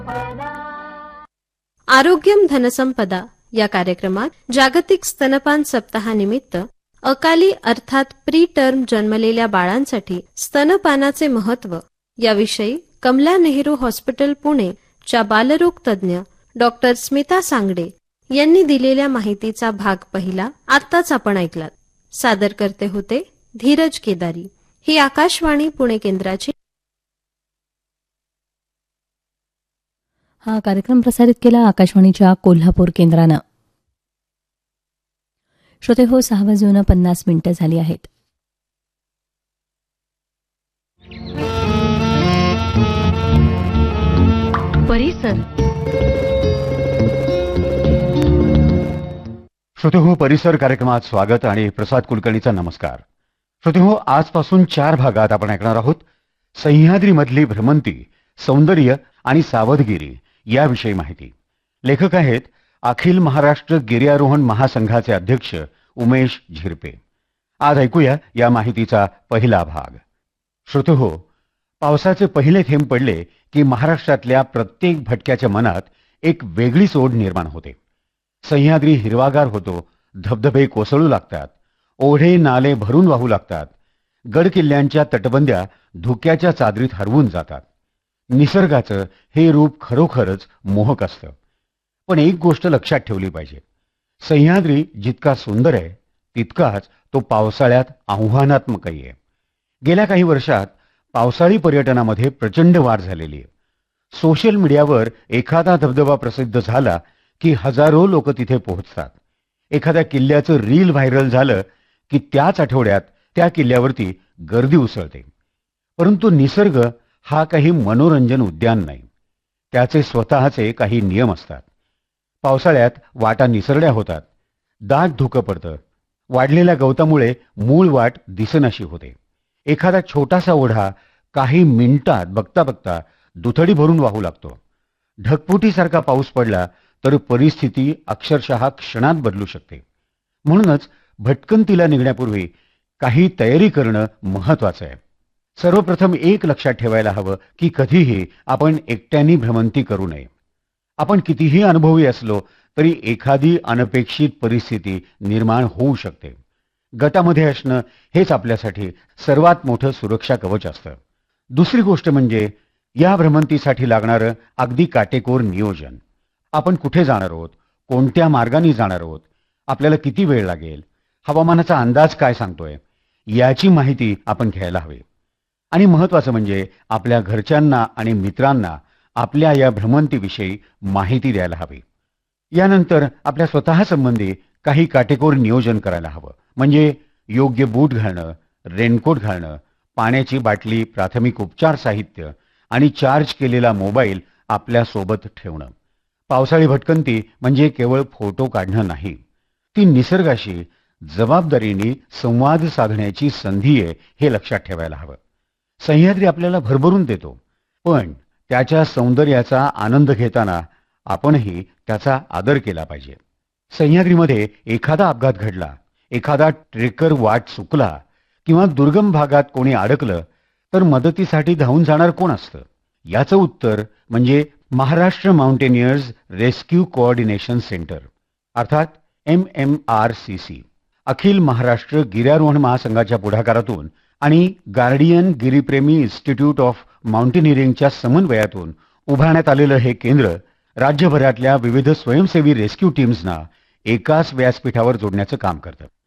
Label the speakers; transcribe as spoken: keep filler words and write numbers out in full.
Speaker 1: आरोग्यम धनसंपदा या कार्यक्रमात जागतिक स्तनपान सप्ताहानिमित्त अकाली अर्थात प्री टर्म जन्मलेल्या बाळांसाठी स्तनपानाचे महत्त्व याविषयी कमला नेहरू हॉस्पिटल पुणे च्या बालरोग तज्ज्ञ डॉक्टर स्मिता सांगडे यांनी दिलेल्या माहितीचा भाग पहिला आत्ताच आपण ऐकलात. सादर करते होते धीरज केदारी. ही आकाशवाणी पुणे केंद्राची.
Speaker 2: हा कार्यक्रम प्रसारित केला आकाशवाणीच्या कोल्हापूर केंद्रानं. श्रोते हो, सहा वाजून पन्नास मिनिटं झाली आहेत. परिसर.
Speaker 3: श्रोते हो, परिसर कार्यक्रमात स्वागत आणि प्रसाद कुलकर्णीचा नमस्कार. श्रोते हो, आजपासून चार भागात आपण ऐकणार आहोत सह्याद्रीमधली भ्रमंती, सौंदर्य आणि सावधगिरी याविषयी माहिती. लेखक आहेत अखिल महाराष्ट्र गिर्यारोहण महासंघाचे अध्यक्ष उमेश झिरपे. आज ऐकूया या माहितीचा पहिला भाग. श्रोते हो, पावसाचे पहिले थेंब पडले की महाराष्ट्रातल्या प्रत्येक भटक्याच्या मनात एक वेगळीच ओढ निर्माण होते. सह्याद्री हिरवागार होतो, धबधबे कोसळू लागतात, ओढे नाले भरून वाहू लागतात, गड किल्ल्यांच्या तटबंद्या धुक्याच्या चादरीत हरवून जातात. निसर्गाचं हे रूप खरोखरच मोहक असतं. पण एक गोष्ट लक्षात ठेवली पाहिजे, सह्याद्री जितका सुंदर आहे तितकाच तो पावसाळ्यात आव्हानात्मकही आहे. गेल्या काही वर्षात पावसाळी पर्यटनामध्ये प्रचंड वाढ झालेली आहे. सोशल मीडियावर एखादा धबधबा प्रसिद्ध झाला की हजारो लोक तिथे पोहोचतात. एखाद्या किल्ल्याचं रील व्हायरल झालं की त्याच आठवड्यात त्या किल्ल्यावरती गर्दी उसळते. परंतु निसर्ग हा काही मनोरंजन उद्यान नाही. त्याचे स्वतःचे काही नियम असतात. पावसाळ्यात वाटा निसरड्या होतात, दाट धुकं पडतं, वाढलेल्या गवतामुळे मूळ वाट दिसेनाशी होते. एखादा छोटासा ओढा काही मिनिटात बघता बघता दुथडी भरून वाहू लागतो. ढगफुटीसारखा पाऊस पडला तर परिस्थिती अक्षरशः क्षणात बदलू शकते. म्हणूनच भटकंतीला निघण्यापूर्वी काही तयारी करणं महत्वाचं आहे. सर्वप्रथम एक लक्षात ठेवायला हवं की कधीही आपण एकट्याने भ्रमंती करू नये. आपण कितीही अनुभवी असलो तरी एखादी अनपेक्षित परिस्थिती निर्माण होऊ शकते. गटामध्ये असणं हेच आपल्यासाठी सर्वात मोठं सुरक्षा कवच असतं. दुसरी गोष्ट म्हणजे या भ्रमंतीसाठी लागणारं अगदी काटेकोर नियोजन. आपण कुठे जाणार आहोत, कोणत्या मार्गाने जाणार आहोत, आपल्याला किती वेळ लागेल, हवामानाचा अंदाज काय सांगतोय याची माहिती आपण घ्यायला हवी. आणि महत्वाचं म्हणजे आपल्या घरच्यांना आणि मित्रांना आपल्या या भ्रमंतीविषयी माहिती द्यायला हवी. यानंतर आपल्या स्वतः संबंधी काही काटेकोर नियोजन करायला हवं. म्हणजे योग्य बूट घालणं, रेनकोट घालणं, पाण्याची बाटली, प्राथमिक उपचार साहित्य आणि चार्ज केलेला मोबाईल आपल्या सोबत ठेवणं. पावसाळी भटकंती म्हणजे केवळ फोटो काढणं नाही, ती निसर्गाशी जबाबदारीने संवाद साधण्याची संधी आहे हे लक्षात ठेवायला हवं. सह्याद्री आपल्याला भरभरून देतो, पण त्याच्या सौंदर्याचा आनंद घेताना आपणही त्याचा आदर केला पाहिजे. सह्याद्रीमध्ये एखादा अपघात घडला, एखादा ट्रेकर वाट चुकला किंवा दुर्गम भागात कोणी अडकलं तर मदतीसाठी धावून जाणार कोण असतं? याचं उत्तर म्हणजे Maharashtra mountaineers rescue coordination centre अर्थात M M R C C. अखिल महाराष्ट्र गिर्यारोहण महासंघाच्या पुढाकारातून आणि गार्डियन गिरीप्रेमी इन्स्टिट्यूट ऑफ माउंटेनिअरिंगच्या समन्वयातून उभारण्यात आलेलं हे केंद्र राज्यभरातल्या विविध स्वयंसेवी रेस्क्यू टीम्सना एकाच व्यासपीठावर जोडण्याचं काम करतं.